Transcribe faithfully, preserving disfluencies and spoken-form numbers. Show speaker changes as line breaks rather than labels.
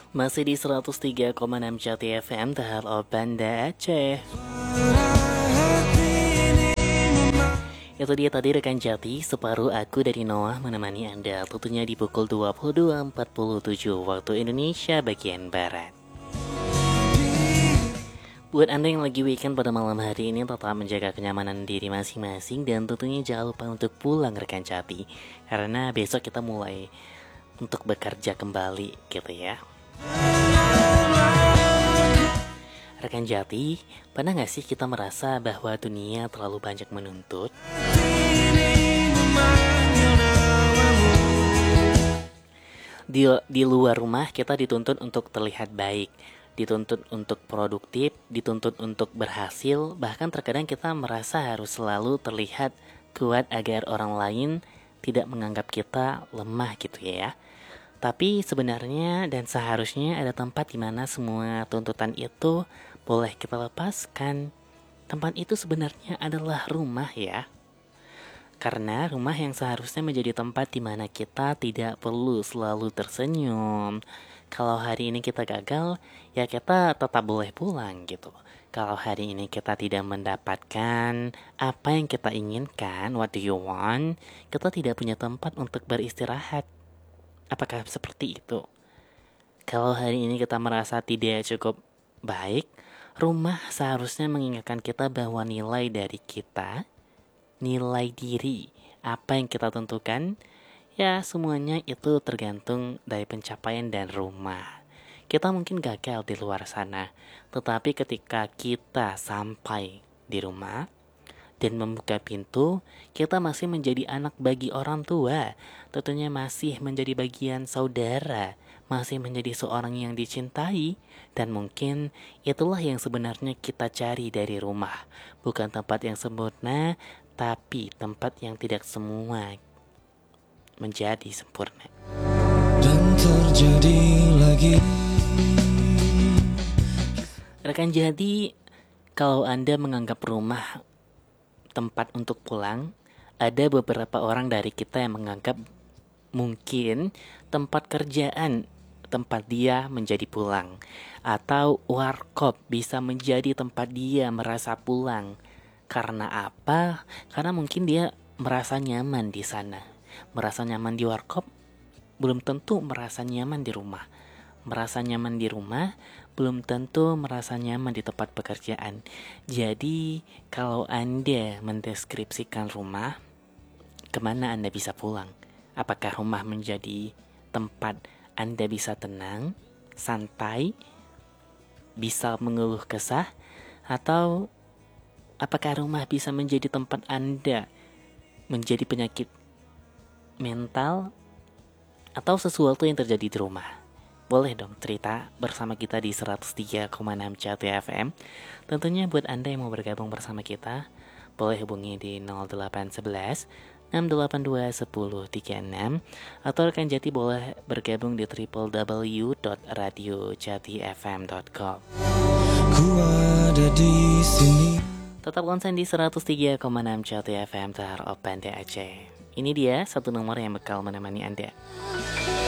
Masih di seratus tiga koma enam Jati F M, Tahar Banda Aceh. Itu dia tadi rekan Jati, separuh aku dari Noah menemani Anda tentunya di pukul dua puluh dua empat puluh tujuh waktu Indonesia bagian Barat. Buat Anda yang lagi weekend pada malam hari ini, tetap menjaga kenyamanan diri masing-masing dan tentunya jangan lupa untuk pulang rekan Jati, karena besok kita mulai untuk bekerja kembali gitu ya. Rekan Jati, pernah gak sih kita merasa bahwa dunia terlalu banyak menuntut? Di, di luar rumah kita dituntut untuk terlihat baik, dituntut untuk produktif, dituntut untuk berhasil. Bahkan terkadang kita merasa harus selalu terlihat kuat agar orang lain tidak menganggap kita lemah gitu ya. Tapi sebenarnya dan seharusnya ada tempat di mana semua tuntutan itu boleh kita lepaskan. Tempat itu sebenarnya adalah rumah ya. Karena rumah yang seharusnya menjadi tempat di mana kita tidak perlu selalu tersenyum. Kalau hari ini kita gagal, ya kita tetap boleh pulang gitu. Kalau hari ini kita tidak mendapatkan apa yang kita inginkan, what do you want, kita tidak punya tempat untuk beristirahat. Apakah seperti itu? Kalau hari ini kita merasa tidak cukup baik, rumah seharusnya mengingatkan kita bahwa nilai dari kita, nilai diri, apa yang kita tentukan, ya semuanya itu tergantung dari pencapaian dan rumah. Kita mungkin gagal di luar sana, tetapi ketika kita sampai di rumah dan membuka pintu, kita masih menjadi anak bagi orang tua. Tentunya masih menjadi bagian saudara, masih menjadi seorang yang dicintai. Dan mungkin itulah yang sebenarnya kita cari dari rumah. Bukan tempat yang sempurna, tapi tempat yang tidak semua menjadi sempurna. Dan terjadi lagi. Rekan Jadi, kalau Anda menganggap rumah tempat untuk pulang, ada beberapa orang dari kita yang menganggap mungkin tempat kerjaan tempat dia menjadi pulang, atau warkop bisa menjadi tempat dia merasa pulang. Karena apa? Karena mungkin dia merasa nyaman di sana. Merasa nyaman di warkop belum tentu merasa nyaman di rumah. Merasa nyaman di rumah belum tentu merasa nyaman di tempat pekerjaan. Jadi kalau Anda mendeskripsikan rumah, kemana Anda bisa pulang? Apakah rumah menjadi tempat Anda bisa tenang, santai, bisa mengeluh kesah? Atau apakah rumah bisa menjadi tempat Anda menjadi penyakit mental atau sesuatu yang terjadi di rumah? Boleh dong cerita bersama kita di seratus tiga koma enam Jati F M. Tentunya buat Anda yang mau bergabung bersama kita, boleh hubungi di nol delapan satu satu enam delapan dua satu nol tiga enam, atau rekan Jati boleh bergabung di w w w dot radio jati f m dot com. Ku ada di sini. Tetap konsen di seratus tiga koma enam Jati F M, Tahar Banda Aceh. Ini dia satu nomor yang bakal menemani Anda.